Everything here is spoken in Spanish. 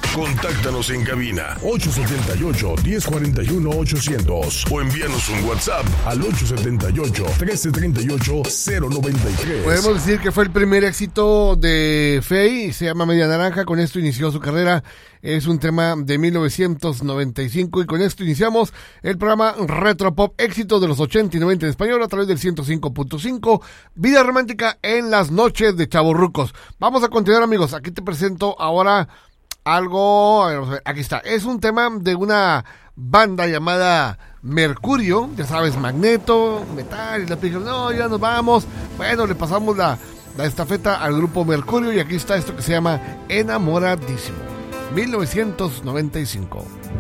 Contáctanos en cabina 878-1041-800 o envíanos un WhatsApp al 878-1338-093. Podemos decir que fue el primer éxito de Faye, se llama Media Naranja, con esto inició su carrera, es un tema de 1995 y con esto iniciamos el programa Retropop, éxito de los 80 y 90 en español a través del 105.5, Vida Romántica en las noches de Chavorrucos. Vamos a continuar, amigos, aquí te presento ahora algo, aquí está, es un tema de una banda llamada Mercurio, ya sabes, Magneto, Metal, y la pija, no, ya nos vamos, bueno, le pasamos la estafeta al grupo Mercurio y aquí está esto que se llama Enamoradísimo, 1995.